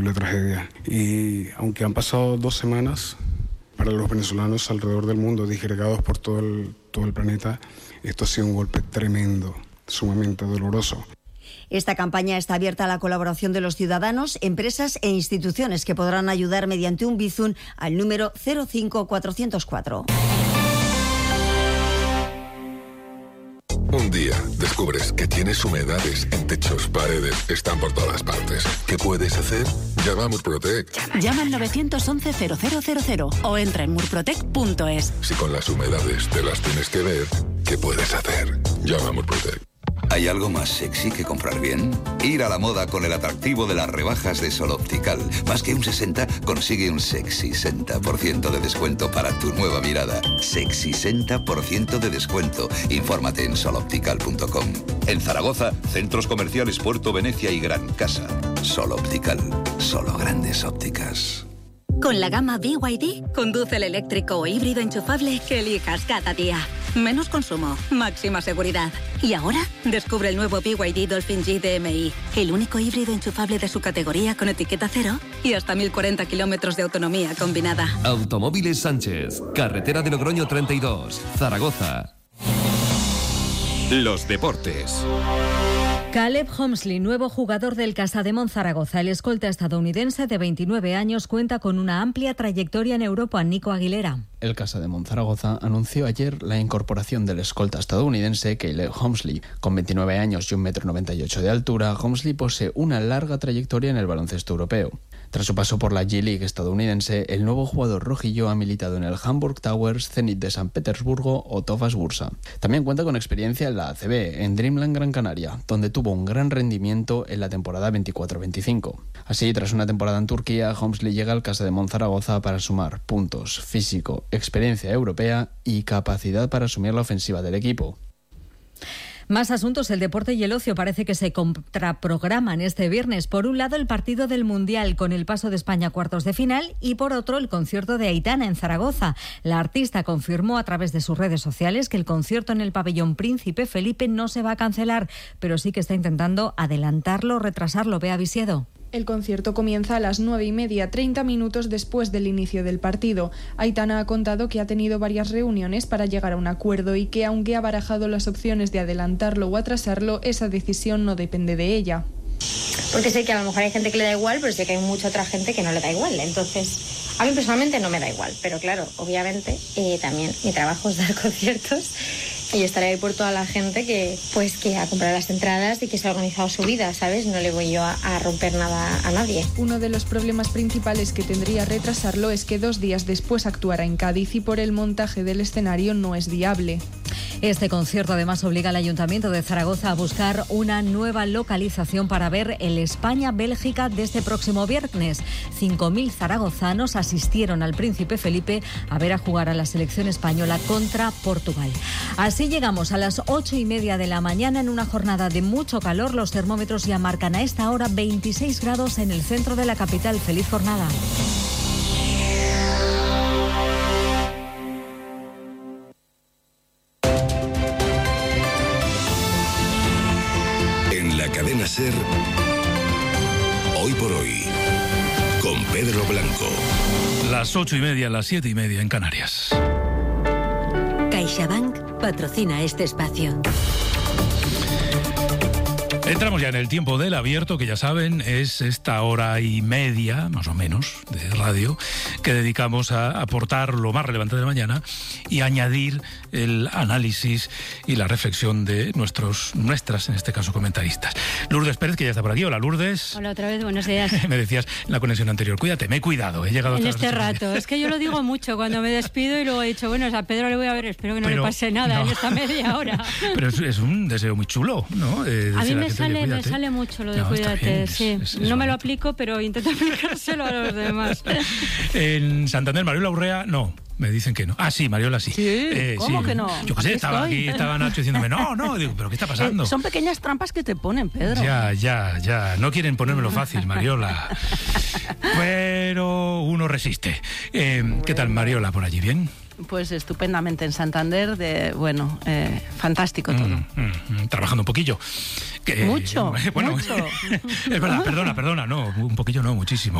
La tragedia. Y aunque han pasado 2 semanas, para los venezolanos alrededor del mundo, disgregados por todo el planeta, esto ha sido un golpe tremendo, sumamente doloroso. Esta campaña está abierta a la colaboración de los ciudadanos, empresas e instituciones que podrán ayudar mediante un Bizum al número 05404. Un día descubres que tienes humedades en techos, paredes, están por todas partes. ¿Qué puedes hacer? Llama a Murprotec. Llama al 911-0000 o entra en murprotec.es. Si con las humedades te las tienes que ver, ¿qué puedes hacer? Llama a Murprotec. ¿Hay algo más sexy que comprar bien? Ir a la moda con el atractivo de las rebajas de Sol Optical. Más que un 60, consigue un sexy 60% de descuento para tu nueva mirada. Sexy 60% de descuento. Infórmate en soloptical.com. En Zaragoza, centros comerciales Puerto Venecia y Gran Casa. Sol Optical. Solo grandes ópticas. Con la gama BYD, conduce el eléctrico o híbrido enchufable que elijas cada día. Menos consumo, máxima seguridad. Y ahora, descubre el nuevo BYD Dolphin G DMI, el único híbrido enchufable de su categoría con etiqueta cero y hasta 1040 kilómetros de autonomía combinada. Automóviles Sánchez, carretera de Logroño 32, Zaragoza. Los deportes. Caleb Homesley, nuevo jugador del Casademont Zaragoza. El escolta estadounidense de 29 años cuenta con una amplia trayectoria en Europa. Nico Aguilera. El Casademont Zaragoza anunció ayer la incorporación del escolta estadounidense Caleb Homesley. Con 29 años y 1,98 m de altura, Homesley posee una larga trayectoria en el baloncesto europeo. Tras su paso por la G-League estadounidense, el nuevo jugador rojillo ha militado en el Hamburg Towers, Zenit de San Petersburgo o Tofas Bursa. También cuenta con experiencia en la ACB, en Dreamland Gran Canaria, donde tuvo un gran rendimiento en la temporada 24-25. Así, tras una temporada en Turquía, Homesley llega al Casademont Zaragoza para sumar puntos, físico, experiencia europea y capacidad para asumir la ofensiva del equipo. Más asuntos, el deporte y el ocio parece que se contraprograman este viernes. Por un lado, el partido del Mundial con el paso de España a cuartos de final y por otro, el concierto de Aitana en Zaragoza. La artista confirmó a través de sus redes sociales que el concierto en el pabellón Príncipe Felipe no se va a cancelar, pero sí que está intentando adelantarlo o retrasarlo. Bea Visiedo. El concierto comienza a las 9:30, 30 minutos después del inicio del partido. Aitana ha contado que ha tenido varias reuniones para llegar a un acuerdo y que, aunque ha barajado las opciones de adelantarlo o atrasarlo, esa decisión no depende de ella. Porque sé que a lo mejor hay gente que le da igual, pero sé que hay mucha otra gente que no le da igual. Entonces, a mí personalmente no me da igual, pero claro, obviamente también mi trabajo es dar conciertos y estaré ahí por toda la gente que ha comprado las entradas y que se ha organizado su vida, ¿sabes? No le voy yo a romper nada a nadie. Uno de los problemas principales que tendría retrasarlo es que 2 días después actuará en Cádiz y por el montaje del escenario no es viable. Este concierto además obliga al Ayuntamiento de Zaragoza a buscar una nueva localización para ver el España-Bélgica de este próximo viernes. 5.000 zaragozanos asistieron al Príncipe Felipe a ver a jugar a la selección española contra Portugal. Así llegamos a las 8:30 de la mañana en una jornada de mucho calor. Los termómetros ya marcan a esta hora 26 grados en el centro de la capital. ¡Feliz jornada! En la cadena SER, Hoy por Hoy, con Pedro Blanco. Las 8:30, las 7:30 en Canarias. CaixaBank patrocina este espacio. Entramos ya en el tiempo del abierto, que ya saben, es esta 1:30, más o menos, de radio, que dedicamos a aportar lo más relevante de la mañana y añadir el análisis y la reflexión de nuestras, en este caso, comentaristas. Lourdes Pérez, que ya está por aquí. Hola, Lourdes. Hola otra vez, buenos días. Me decías en la conexión anterior, cuídate, me he cuidado, he llegado en hasta este rato. Es que yo lo digo mucho cuando me despido y luego he dicho, bueno, a Pedro le voy a ver, espero que no le pase nada en esta media hora. Pero es un deseo muy chulo, ¿no? A mí me sale mucho lo de cuídate, sí. No me lo aplico, pero intento aplicárselo a los demás. En Santander, Mariola Urrea, no. Me dicen que no. Ah, sí, Mariola sí. ¿Cómo que no? Yo qué sé, estaba Nacho diciéndome, no, digo, ¿pero qué está pasando? Son pequeñas trampas que te ponen, Pedro. Ya. No quieren ponérmelo fácil, Mariola. Pero uno resiste. ¿Qué tal, Mariola, por allí? ¿Bien? Pues estupendamente en Santander, fantástico todo. Trabajando un poquillo. Mucho, Bueno, mucho. Es verdad, perdona, no, un poquillo no, muchísimo.